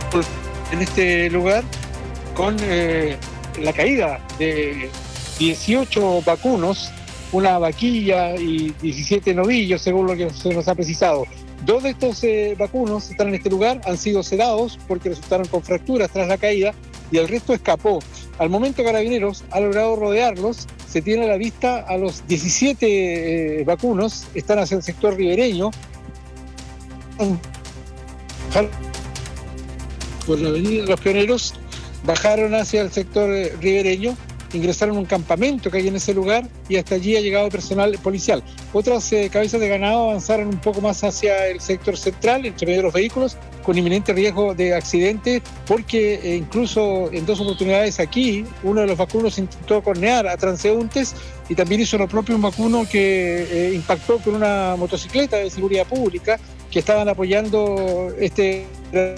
en este lugar con la caída de 18 vacunos, una vaquilla y 17 novillos, según lo que se nos ha precisado. 2 de estos vacunos están en este lugar, han sido sedados porque resultaron con fracturas tras la caída y el resto escapó. Al momento Carabineros ha logrado rodearlos, se tiene a la vista a los 17 vacunos, están hacia el sector ribereño. Por la avenida de los Pioneros, bajaron hacia el sector ribereño, ingresaron a un campamento que hay en ese lugar y hasta allí ha llegado personal policial. Otras cabezas de ganado avanzaron un poco más hacia el sector central, entre medio de los vehículos, con inminente riesgo de accidente, porque incluso en 2 oportunidades aquí, uno de los vacunos intentó cornear a transeúntes y también hizo lo propio un vacuno que impactó con una motocicleta de seguridad pública que estaban apoyando este...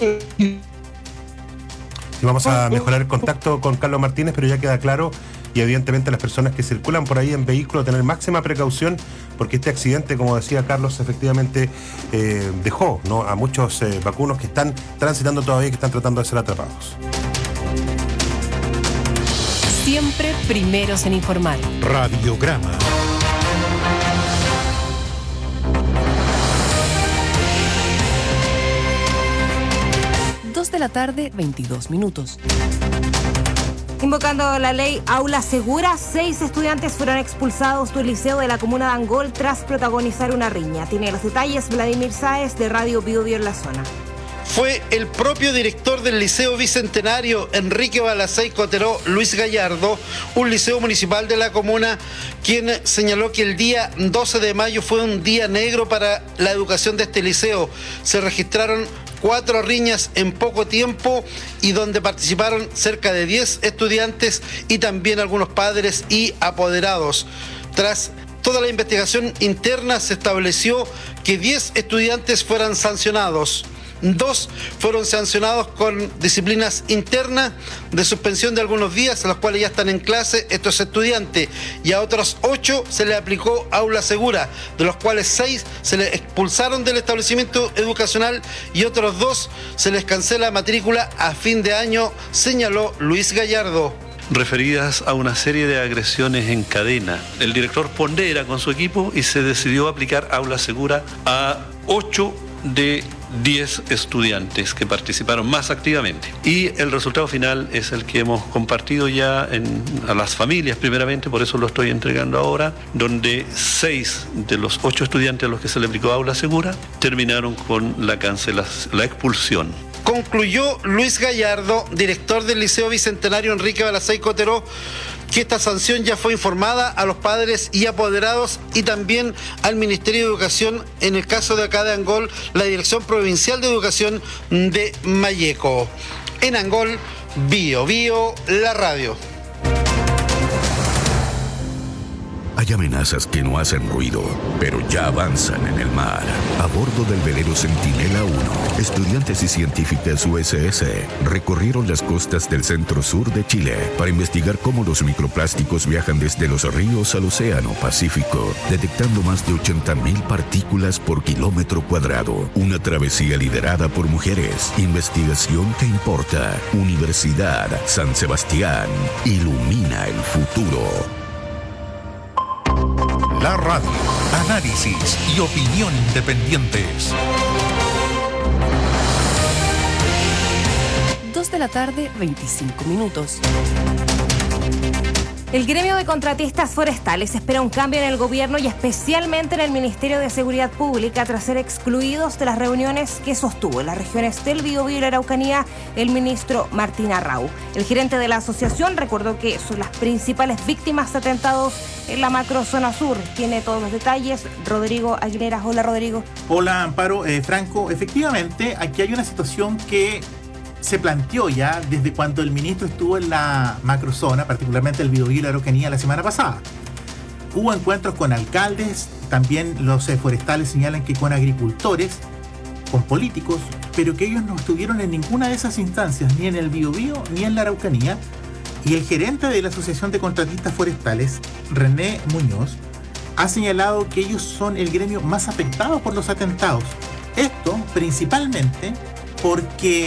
Y vamos a mejorar el contacto con Carlos Martínez, pero ya queda claro, y evidentemente las personas que circulan por ahí en vehículo tener máxima precaución, porque este accidente, como decía Carlos, efectivamente dejó, ¿no?, a muchos vacunos que están transitando todavía y que están tratando de ser atrapados. Siempre primeros en informar. Radiograma. 2 de la tarde, 22 minutos. Invocando la ley Aula Segura, 6 estudiantes fueron expulsados del liceo de la comuna de Angol tras protagonizar una riña. Tiene los detalles Vladimir Sáez de Radio Bio Bio en la zona. Fue el propio director del Liceo Bicentenario, Enrique Balacey Cotero, Luis Gallardo, un liceo municipal de la comuna, quien señaló que el día 12 de mayo fue un día negro para la educación de este liceo. Se registraron 4 riñas en poco tiempo y donde participaron cerca de 10 estudiantes y también algunos padres y apoderados. Tras toda la investigación interna se estableció que 10 estudiantes fueran sancionados. 2 fueron sancionados con disciplinas internas de suspensión de algunos días, a los cuales ya están en clase estos estudiantes, y a otros 8 se les aplicó aula segura, de los cuales 6 se les expulsaron del establecimiento educacional y otros 2 se les cancela matrícula a fin de año, señaló Luis Gallardo. Referidas a una serie de agresiones en cadena. El director pondera con su equipo y se decidió aplicar aula segura a 8 de 10 estudiantes que participaron más activamente. Y el resultado final es el que hemos compartido ya a las familias primeramente, por eso lo estoy entregando ahora, donde 6 de los 8 estudiantes a los que se le aplicó aula segura terminaron con la expulsión. Concluyó Luis Gallardo, director del Liceo Bicentenario Enrique Balacey Cotero, que esta sanción ya fue informada a los padres y apoderados y también al Ministerio de Educación, en el caso de acá de Angol, la Dirección Provincial de Educación de Malleco. En Angol, Bio Bio, la radio. Hay amenazas que no hacen ruido, pero ya avanzan en el mar. A bordo del velero Centinela 1, estudiantes y científicas USS recorrieron las costas del centro-sur de Chile para investigar cómo los microplásticos viajan desde los ríos al océano Pacífico, detectando más de 80.000 partículas por kilómetro cuadrado. Una travesía liderada por mujeres. Investigación que importa. Universidad San Sebastián. Ilumina el futuro. La radio, análisis y opinión independientes. 2 de la tarde, 25 minutos. El gremio de contratistas forestales espera un cambio en el gobierno y especialmente en el Ministerio de Seguridad Pública tras ser excluidos de las reuniones que sostuvo en las regiones del Biobío y la Araucanía el ministro Martín Arrau. El gerente de la asociación recordó que son las principales víctimas de atentados en la macrozona sur. Tiene todos los detalles Rodrigo Aguilera. Hola, Rodrigo. Hola, Amparo. Franco, efectivamente aquí hay una situación que se planteó ya desde cuando el ministro estuvo en la macrozona, particularmente el Biobío y la Araucanía la semana pasada. Hubo encuentros con alcaldes, también los forestales señalan que con agricultores, con políticos, pero que ellos no estuvieron en ninguna de esas instancias, ni en el Biobío ni en la Araucanía. Y el gerente de la Asociación de Contratistas Forestales, René Muñoz, ha señalado que ellos son el gremio más afectado por los atentados. Esto principalmente porque